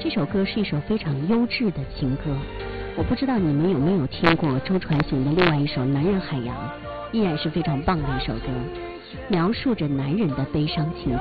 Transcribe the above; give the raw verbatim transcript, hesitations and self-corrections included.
这首歌是一首非常优质的情歌，我不知道你们有没有听过周传雄的另外一首《男人海洋》，依然是非常棒的一首歌，描述着男人的悲伤情歌。